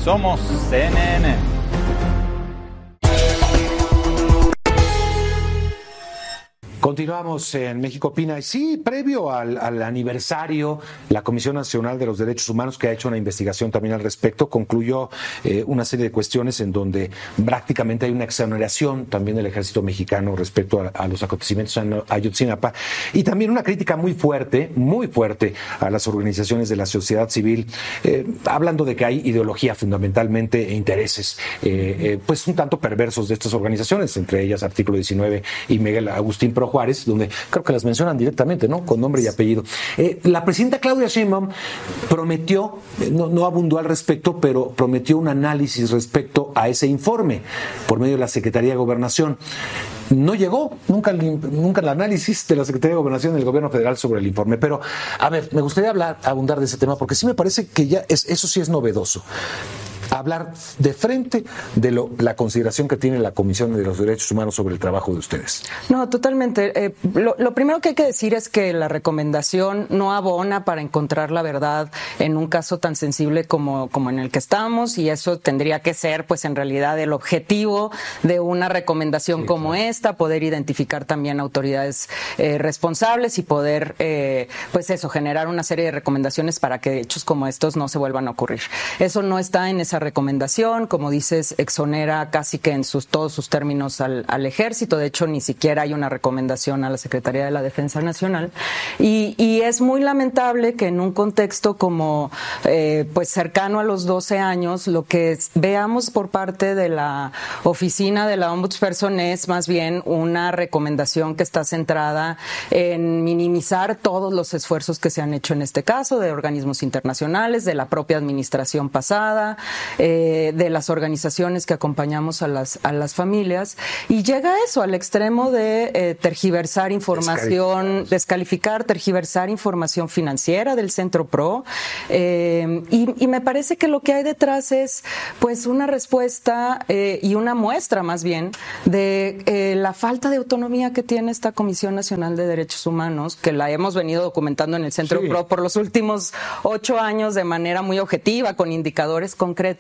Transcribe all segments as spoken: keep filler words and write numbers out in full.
Somos C N N. Continuamos en México Opina. Y sí, previo al, al aniversario, la Comisión Nacional de los Derechos Humanos, que ha hecho una investigación también al respecto, concluyó eh, una serie de cuestiones en donde prácticamente hay una exoneración también del ejército mexicano respecto a, a los acontecimientos en Ayotzinapa, y también una crítica muy fuerte, muy fuerte a las organizaciones de la sociedad civil, eh, hablando de que hay ideología fundamentalmente e intereses eh, eh, pues un tanto perversos de estas organizaciones, entre ellas Artículo diecinueve y Miguel Agustín Pro Juárez, donde creo que las mencionan directamente, ¿no? Con nombre y apellido. Eh, la presidenta Claudia Sheinbaum prometió, no, no abundó al respecto, pero prometió un análisis respecto a ese informe por medio de la Secretaría de Gobernación. No llegó nunca el, nunca el análisis de la Secretaría de Gobernación del Gobierno Federal sobre el informe. Pero, a ver, me gustaría hablar, abundar de ese tema, porque sí me parece que ya es, eso sí es novedoso. Hablar de frente de lo, la consideración que tiene la Comisión de los Derechos Humanos sobre el trabajo de ustedes. No, totalmente. Eh, lo, lo primero que hay que decir es que la recomendación no abona para encontrar la verdad en un caso tan sensible como, como en el que estamos, y eso tendría que ser, pues, en realidad el objetivo de una recomendación sí, como claro. esta, poder identificar también autoridades eh, responsables y poder, eh, pues eso, generar una serie de recomendaciones para que hechos como estos no se vuelvan a ocurrir. Eso no está en esa recomendación, como dices, exonera casi que en sus todos sus términos al, al ejército. De hecho, ni siquiera hay una recomendación a la Secretaría de la Defensa Nacional, y, y es muy lamentable que en un contexto como eh, pues cercano a los doce años, lo que veamos por parte de la oficina de la Ombudsperson es más bien una recomendación que está centrada en minimizar todos los esfuerzos que se han hecho en este caso de organismos internacionales, de la propia administración pasada, Eh, de las organizaciones que acompañamos a las a las familias, y llega eso al extremo de eh, tergiversar información, descalificar, tergiversar información financiera del Centro Pro, eh, y, y me parece que lo que hay detrás es pues una respuesta eh, y una muestra más bien de eh, la falta de autonomía que tiene esta Comisión Nacional de Derechos Humanos, que la hemos venido documentando en el Centro sí. Pro por los últimos ocho años de manera muy objetiva, con indicadores concretos.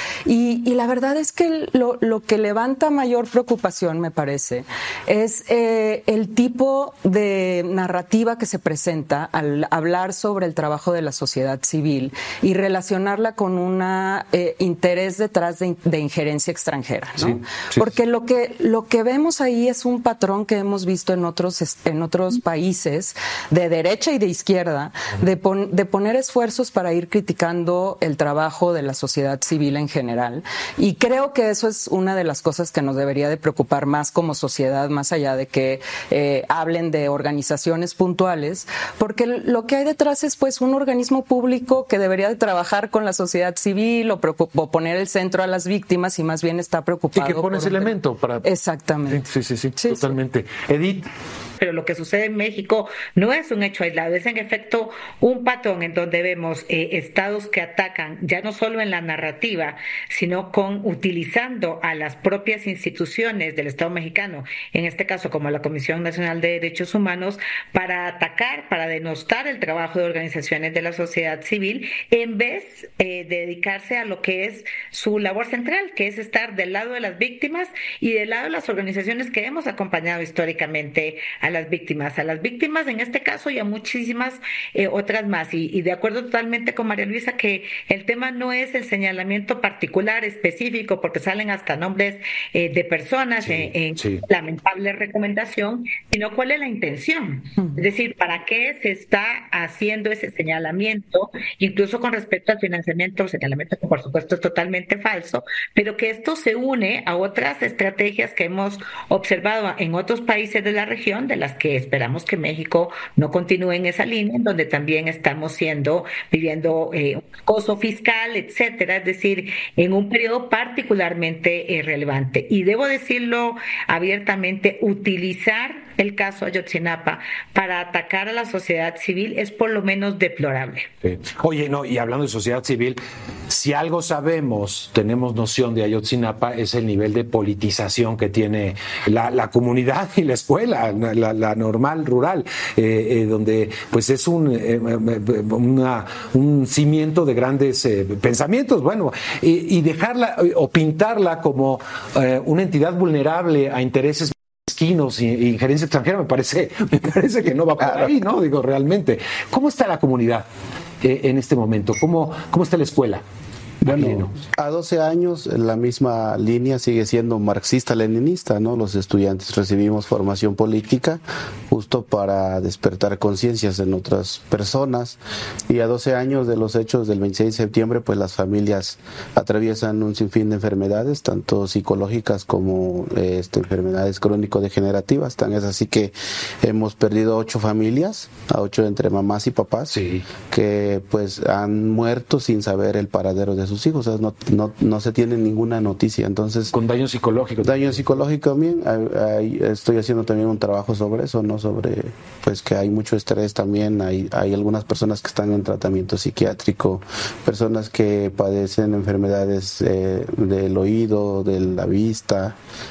Y, y la verdad es que lo, lo que levanta mayor preocupación, me parece, es eh, el tipo de narrativa que se presenta al hablar sobre el trabajo de la sociedad civil y relacionarla con un eh, interés detrás de, de injerencia extranjera, ¿no? Sí, sí. Porque lo que, lo que vemos ahí es un patrón que hemos visto en otros, en otros países de derecha y de izquierda, de, pon, de poner esfuerzos para ir criticando el trabajo de la sociedad civil en general, y creo que eso es una de las cosas que nos debería de preocupar más como sociedad, más allá de que eh, hablen de organizaciones puntuales, porque lo que hay detrás es pues un organismo público que debería de trabajar con la sociedad civil o, o poner el centro a las víctimas, y más bien está preocupado. Y que pone ese un... elemento para... Exactamente. Sí, sí, sí, sí totalmente. Sí. Edith. Pero lo que sucede en México no es un hecho aislado, es en efecto un patrón en donde vemos eh, estados que atacan ya no solo en la narrativa, sino con utilizando a las propias instituciones del Estado mexicano, en este caso como la Comisión Nacional de Derechos Humanos, para atacar, para denostar el trabajo de organizaciones de la sociedad civil, en vez eh, de dedicarse a lo que es su labor central, que es estar del lado de las víctimas y del lado de las organizaciones que hemos acompañado históricamente a las víctimas, a las víctimas en este caso y a muchísimas eh, otras más. Y, y de acuerdo totalmente con María Luisa que el tema no es el señalamiento particular, específico, porque salen hasta nombres eh, de personas sí, en, en sí. lamentable recomendación, sino cuál es la intención. Es decir, ¿para qué se está haciendo ese señalamiento? Incluso con respecto al financiamiento, señalamiento que por supuesto es totalmente falso, pero que esto se une a otras estrategias que hemos observado en otros países de la región, de las que esperamos que México no continúe en esa línea, en donde también estamos siendo, viviendo eh, un acoso fiscal, etcétera, es decir, en un periodo particularmente eh, relevante. Y debo decirlo abiertamente, utilizar el caso Ayotzinapa para atacar a la sociedad civil es por lo menos deplorable. Sí. Oye, no, y hablando de sociedad civil, si algo sabemos, tenemos noción de Ayotzinapa, es el nivel de politización que tiene la, la comunidad y la escuela, la, la normal rural, eh, eh, donde pues es un, eh, una, un cimiento de grandes eh, pensamientos, bueno, y, y dejarla o pintarla como eh, una entidad vulnerable a intereses mezquinos y, y injerencia extranjera, me parece, me parece que no va por ahí, ¿no? Digo, realmente. ¿Cómo está la comunidad eh, en este momento? ¿Cómo, cómo está la escuela? Bueno, a doce años la misma línea sigue siendo marxista-leninista, ¿no? Los estudiantes recibimos formación política justo para despertar conciencias en otras personas, y a doce años de los hechos del veintiséis de septiembre, pues las familias atraviesan un sinfín de enfermedades, tanto psicológicas como eh, este, enfermedades crónico-degenerativas. Tan es así que hemos perdido ocho familias, a ocho entre mamás y papás, sí, que pues han muerto sin saber el paradero de sus hijos, o sea, no, no, no se tiene ninguna noticia. Entonces, con daño psicológico. Daño psicológico también. Hay, hay, estoy haciendo también un trabajo sobre eso, no sobre, pues que hay mucho estrés también. Hay, hay algunas personas que están en tratamiento psiquiátrico, personas que padecen enfermedades eh, del oído, de la vista.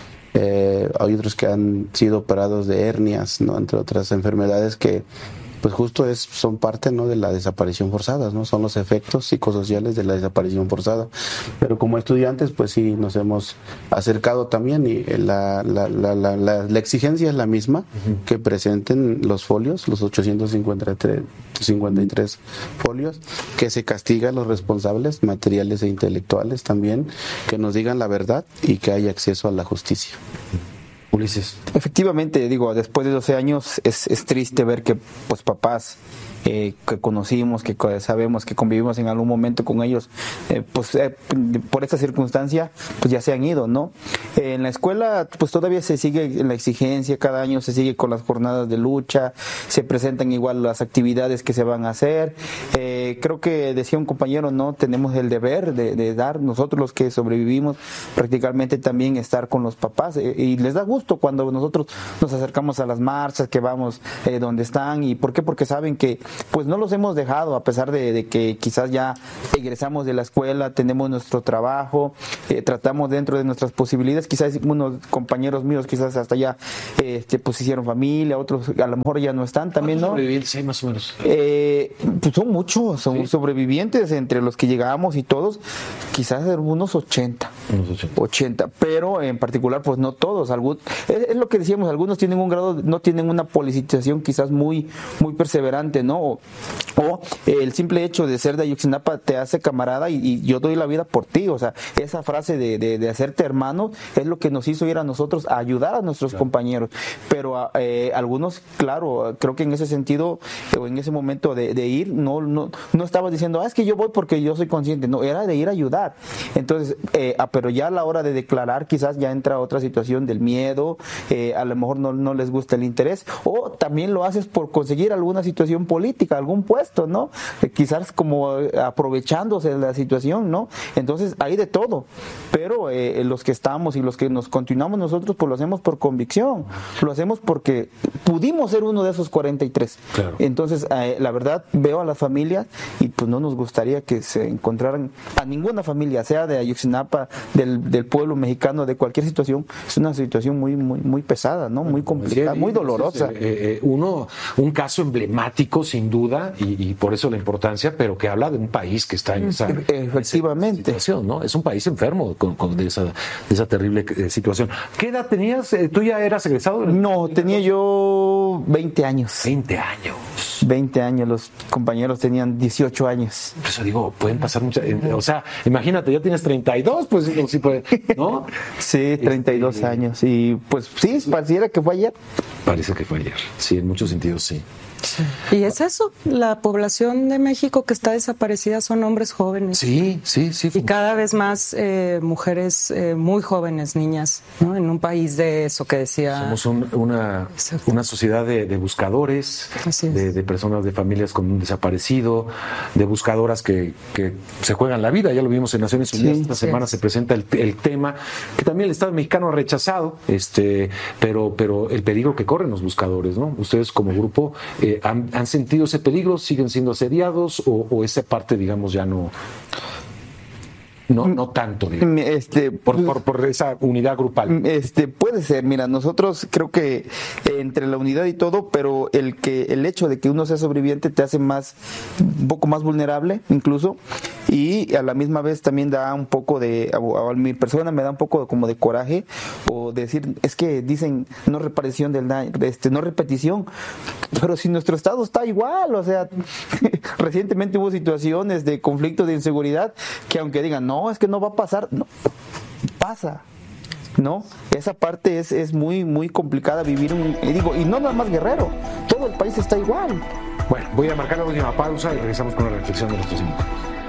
Eh, hay otros que han sido operados de hernias, ¿no? Entre otras enfermedades que pues justo es, son parte, ¿no?, de la desaparición forzada, ¿no? Son los efectos psicosociales de la desaparición forzada. Pero como estudiantes, pues sí, nos hemos acercado también, y la, la, la, la, la, la exigencia es la misma, uh-huh, que presenten los folios, los ochocientos cincuenta y tres folios, que se castiga a los responsables materiales e intelectuales también, que nos digan la verdad y que haya acceso a la justicia. Ulises. Efectivamente, digo, después de doce años es, es triste ver que pues papás eh, que conocimos, que sabemos que convivimos en algún momento con ellos, eh, pues eh, por esta circunstancia pues ya se han ido, ¿no? Eh, en la escuela pues todavía se sigue en la exigencia, cada año se sigue con las jornadas de lucha, se presentan igual las actividades que se van a hacer. Eh, creo que decía un compañero, ¿no? Tenemos el deber de, de dar, nosotros los que sobrevivimos, prácticamente también estar con los papás, eh, y les da gusto cuando nosotros nos acercamos a las marchas, que vamos eh, donde están. ¿Y por qué? Porque saben que pues no los hemos dejado, a pesar de, de que quizás ya egresamos de la escuela, tenemos nuestro trabajo, eh, tratamos dentro de nuestras posibilidades. Quizás unos compañeros míos quizás hasta ya este, pues hicieron familia, otros a lo mejor ya no están también, ¿no? ¿Sobrevivientes hay más o menos? Eh, pues son muchos, son ¿sí? sobrevivientes entre los que llegamos y todos, quizás unos ochenta, unos ochenta, ochenta, pero en particular pues no todos. Algún, es, es lo que decíamos, algunos tienen un grado, no tienen una politización quizás muy, muy perseverante, ¿no? O, o eh, el simple hecho de ser de Ayotzinapa te hace camarada y, y yo doy la vida por ti. O sea, esa frase de, de, de hacerte hermano es lo que nos hizo ir a nosotros a ayudar a nuestros claro. compañeros. Pero eh, algunos, claro, creo que en ese sentido, o en ese momento de, de ir, no, no, no estaba diciendo, ah, es que yo voy porque yo soy consciente. No, era de ir a ayudar. Entonces, eh, ah, pero ya a la hora de declarar, quizás ya entra otra situación del miedo, eh, a lo mejor no, no les gusta el interés, o también lo haces por conseguir alguna situación política, algún puesto, ¿no? Eh, quizás como aprovechándose de la situación, ¿no? Entonces hay de todo, pero eh, los que estamos y los que nos continuamos nosotros, pues lo hacemos por convicción, lo hacemos porque pudimos ser uno de esos cuarenta y tres. Claro. Entonces, eh, la verdad, veo a las familias y pues no nos gustaría que se encontraran a ninguna familia, sea de Ayotzinapa, del, del pueblo mexicano, de cualquier situación. Es una situación muy, muy, muy pesada, ¿no? Muy complicada, sí, muy dolorosa. Es, eh, uno, un caso emblemático, sin duda, y, y por eso la importancia, pero que habla de un país que está en esa, efectivamente, esa situación, ¿no? Es un país enfermo con, con de, esa, de esa terrible eh, situación. ¿Qué edad tenías? ¿Tú ya eras egresado? No, tenía yo veinte años. veinte años. veinte años, los compañeros tenían dieciocho años. Por eso digo, pueden pasar muchas, eh, o sea, imagínate, ya tienes treinta y dos, pues sí puede, ¿no? Sí, treinta y dos este, años, y pues sí, pareciera que fue ayer. Parece que fue ayer, sí, en muchos sentidos sí. Sí. Y es eso, la población de México que está desaparecida son hombres jóvenes. Sí, sí, sí. Y cada vez más eh, mujeres eh, muy jóvenes, niñas, ¿no? En un país de eso que decía... Somos un, una, una sociedad de, de buscadores, de, de personas de familias con un desaparecido, de buscadoras que, que se juegan la vida. Ya lo vimos en Naciones Unidas. Sí, esta semana se presenta el, el tema que también el Estado mexicano ha rechazado, este, pero, pero el peligro que corren los buscadores, ¿no? Ustedes como grupo... Eh, ¿Han, ¿Han sentido ese peligro? ¿Siguen siendo asediados? ¿O, o esa parte, digamos, ya no no, no tanto, digamos, este, por, por, por esa unidad grupal? Este, puede ser, mira, nosotros creo que entre la unidad y todo, pero el que el hecho de que uno sea sobreviviente te hace más, un poco más vulnerable incluso, y a la misma vez también da un poco de, a, a mi persona me da un poco como de coraje, o decir, es que dicen no reparación del daño, este, no repetición, pero si nuestro estado está igual, o sea, recientemente hubo situaciones de conflicto, de inseguridad, que aunque digan, no, es que no va a pasar, no, pasa. ¿No? Esa parte es, es muy, muy complicada vivir un, y digo, y no nada más Guerrero, todo el país está igual. Bueno, voy a marcar la última pausa y regresamos con la reflexión de nuestros invitados.